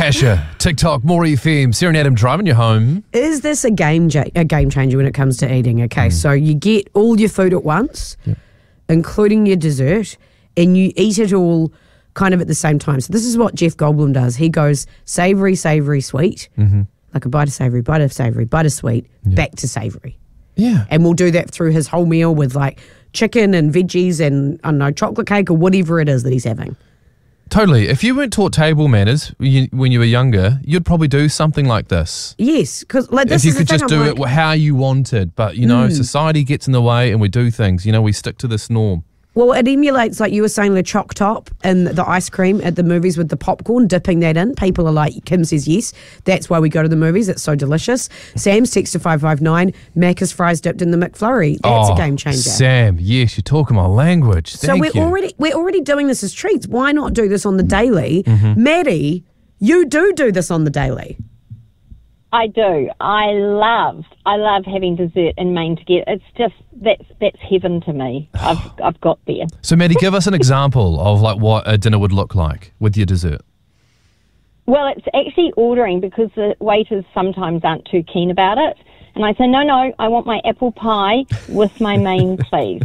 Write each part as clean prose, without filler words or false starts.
Tasha, TikTok, More FM, Sarah and Adam driving you home. Is this a game changer when it comes to eating? Okay, so you get all your food at once, including your dessert, and you eat it all kind of at the same time. So this is what Jeff Goldblum does. He goes savoury, savoury, sweet, like a bite of savoury, bite of savoury, bite of sweet, back to savoury. Yeah. And we'll do that through his whole meal with like chicken and veggies and, I don't know, chocolate cake or whatever it is that he's having. Totally. If you weren't taught table manners when you were younger, you'd probably do something like this. Yes, because like this if you is could the thing, just do it how you wanted. But, you know, society gets in the way and we do things. You know, we stick to this norm. Well, it emulates, like you were saying, the choc top and the ice cream at the movies with the popcorn, dipping that in. People are like, Kim says yes. That's why we go to the movies. It's so delicious. Sam's text to 559, Macca's fries dipped in the McFlurry. That's a game changer. Sam, yes, you're talking my language. Thank you. We're already doing this as treats. Why not do this on the daily? Maddie, you do this on the daily. I do. I love having dessert in main together. It's just that's heaven to me. I've got there. So, Maddie, give us an example of like what a dinner would look like with your dessert. Well, it's actually ordering because the waiters sometimes aren't too keen about it. And I say, no, I want my apple pie with my main, please.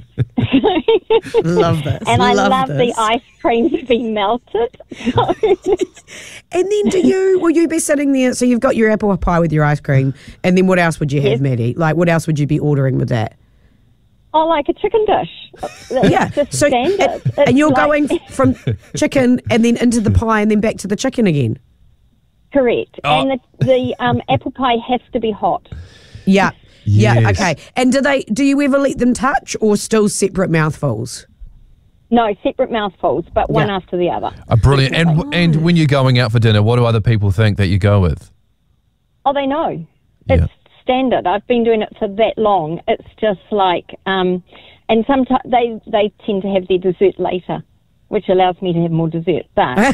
Love this. And I love the ice cream to be melted. So. And then will you be sitting there, so you've got your apple pie with your ice cream, and then what else would you have, Maddie? Like, what else would you be ordering with that? Oh, like a chicken dish. That's just so standard. And you're going from chicken and then into the pie and then back to the chicken again? Correct. Oh. And the apple pie has to be hot. Yeah. Yes. Yeah, okay. And do you ever let them touch or still separate mouthfuls? No, separate mouthfuls, but one after the other. Brilliant. And when you're going out for dinner, what do other people think that you go with? Oh, they know. It's standard. I've been doing it for that long. It's just like, and sometimes they tend to have their dessert later, which allows me to have more dessert. But,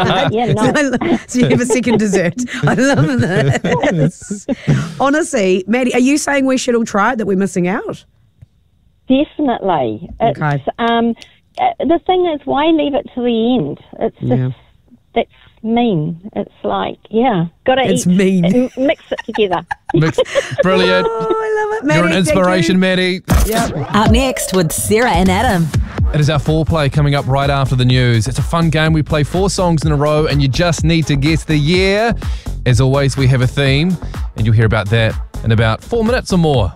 So you have a second dessert. I love this. Honestly, Maddie, are you saying we should all try it, that we're missing out? Definitely. Okay. The thing is, why leave it to the end? It's just, that's mean. It's like, got to eat. It's mean. Mix it together. Brilliant. Oh, I love it, Maddie. You're an inspiration, Maddie. Yep. Up next with Sarah and Adam. It is our foreplay coming up right after the news. It's a fun game. We play 4 songs in a row and you just need to guess the year. As always, we have a theme and you'll hear about that in about 4 minutes or more.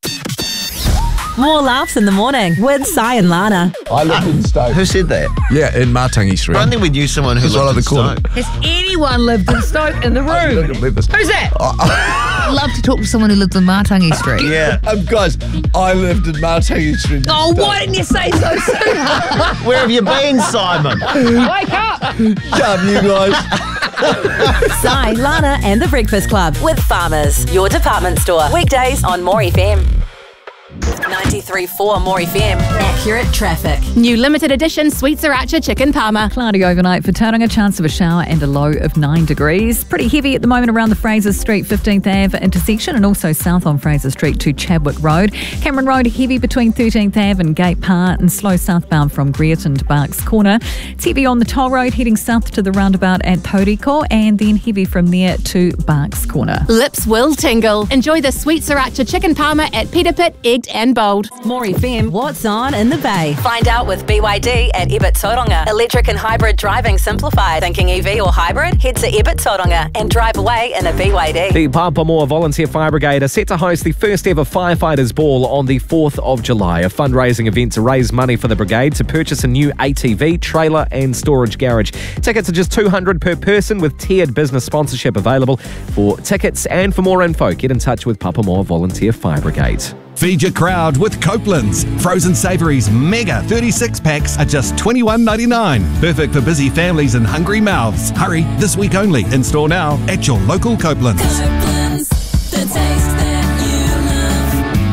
More laughs in the morning with Si and Lana. I lived in Stoke. Who said that? Yeah, in Martangi Street. I don't think we knew someone who It's right lived on in the corner. Stoke. Has anyone lived in Stoke in the room? Who's that? I I'd love to talk to someone who lived in Martangi Street. Yeah. guys, I lived in Martangi Street. Oh, why didn't you say so soon? Where have you been, Simon? Wake up! Shut you guys. Si, Lana and the Breakfast Club with Farmers, your department store. Weekdays on More FM. 93.4 More FM. Accurate traffic. New limited edition Sweet Sriracha Chicken Parma. Cloudy overnight for Tauranga, chance of a shower and a low of 9 degrees. Pretty heavy at the moment around the Fraser Street 15th Ave intersection and also south on Fraser Street to Chadwick Road. Cameron Road heavy between 13th Ave and Gate Park and slow southbound from Greerton to Barks Corner. It's heavy on the toll road heading south to the roundabout at Tauriko and then heavy from there to Barks Corner. Lips will tingle. Enjoy the Sweet Sriracha Chicken Parma at Peter Pit, Egged and Bold. More FM, what's on in the Bay? Find out with BYD at Ebert Tauranga. Electric and hybrid driving simplified. Thinking EV or hybrid? Head to Ebert Tauranga and drive away in a BYD. The Papamoa Volunteer Fire Brigade are set to host the first ever Firefighters Ball on the 4th of July, a fundraising event to raise money for the brigade to purchase a new ATV, trailer and storage garage. Tickets are just $200 per person with tiered business sponsorship available. For tickets and for more info, get in touch with Papamoa Volunteer Fire Brigade. Feed your crowd with Copeland's. Frozen savouries mega 36 packs are just $21.99. Perfect for busy families and hungry mouths. Hurry, this week only. In store now at your local Copeland's. Copeland's, the taste that you love.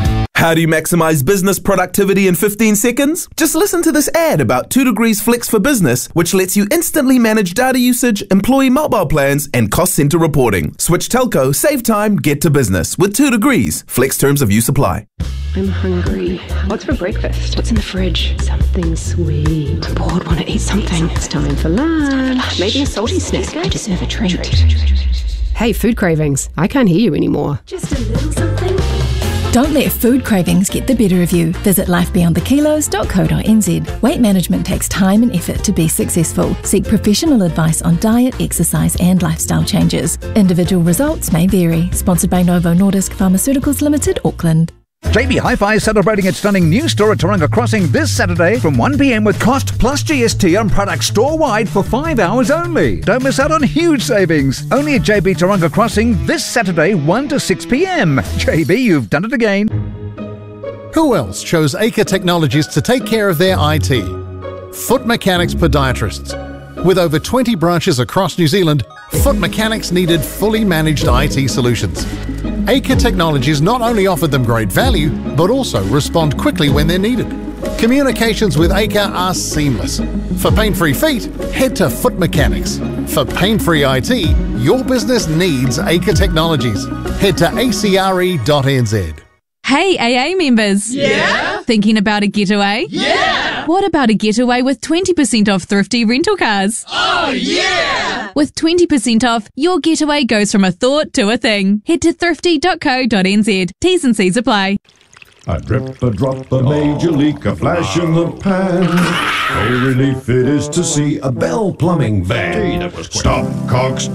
How do you maximize business productivity in 15 seconds? Just listen to this ad about 2 Degrees Flex for Business, which lets you instantly manage data usage, employee mobile plans, and cost center reporting. Switch telco, save time, get to business with 2 Degrees. Flex terms of use apply. I'm hungry. What's for breakfast? What's in the fridge? Something sweet. I'm bored, want to eat something. It's time for lunch. Maybe a salty snack. I deserve a treat. Hey, food cravings. I can't hear you anymore. Just a little something. Don't let food cravings get the better of you. Visit lifebeyondthekilos.co.nz. Weight management takes time and effort to be successful. Seek professional advice on diet, exercise and lifestyle changes. Individual results may vary. Sponsored by Novo Nordisk Pharmaceuticals Limited, Auckland. JB Hi-Fi is celebrating its stunning new store at Tauranga Crossing this Saturday from 1 p.m. with cost plus GST on products store-wide for 5 hours only. Don't miss out on huge savings. Only at JB Tauranga Crossing this Saturday, 1 to 6 p.m. JB, you've done it again. Who else chose Acre Technologies to take care of their IT? Foot Mechanics Podiatrists. With over 20 branches across New Zealand, Foot Mechanics needed fully managed IT solutions. Acre Technologies not only offered them great value, but also respond quickly when they're needed. Communications with Acre are seamless. For pain-free feet, head to Foot Mechanics. For pain-free IT, your business needs Acre Technologies. Head to acre.nz. Hey AA members! Yeah? Thinking about a getaway? Yeah! What about a getaway with 20% off thrifty rental cars? Oh yeah! With 20% off, your getaway goes from a thought to a thing. Head to thrifty.co.nz. T's and C's apply. A drip, a drop, a major leak, a flash in the pan. Oh, relief it is to see a Bell Plumbing van. Stop, cogs,